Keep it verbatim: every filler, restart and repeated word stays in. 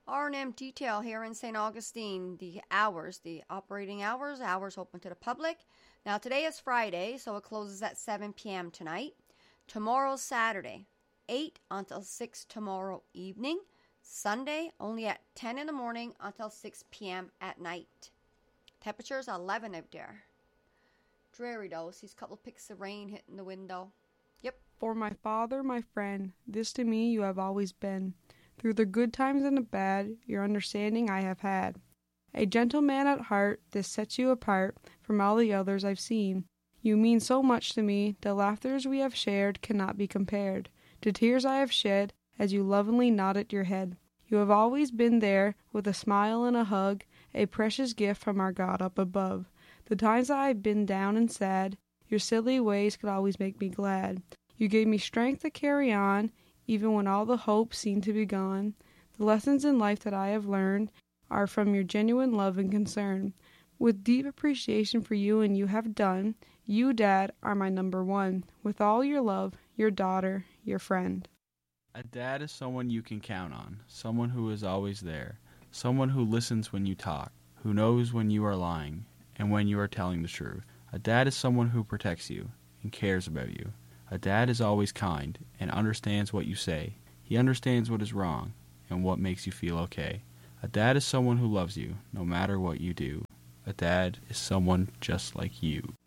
R and M Detail here in Saint Augustine. The hours, the operating hours, hours open to the public. Now today is Friday, so it closes at seven p.m. tonight. Tomorrow's Saturday, eight until six tomorrow evening. Sunday, only at ten in the morning until six p.m. at night. Temperatures eleven out there. Dreary though, sees a couple picks of rain hitting the window. Yep. For my father, my friend, this to me you have always been. Through the good times and the bad, your understanding I have had. A gentleman at heart, this sets you apart from all the others I've seen. You mean so much to me, the laughters we have shared cannot be compared to tears I have shed as you lovingly nodded your head. You have always been there with a smile and a hug, a precious gift from our God up above. The times that I've been down and sad, your silly ways could always make me glad. You gave me strength to carry on, even when all the hope seemed to be gone. The lessons in life that I have learned are from your genuine love and concern. With deep appreciation for you and you have done, you, Dad, are my number one. With all your love, your daughter, your friend. A dad is someone you can count on, someone who is always there, someone who listens when you talk, who knows when you are lying and when you are telling the truth. A dad is someone who protects you and cares about you. A dad is always kind and understands what you say. He understands what is wrong and what makes you feel okay. A dad is someone who loves you no matter what you do. A dad is someone just like you.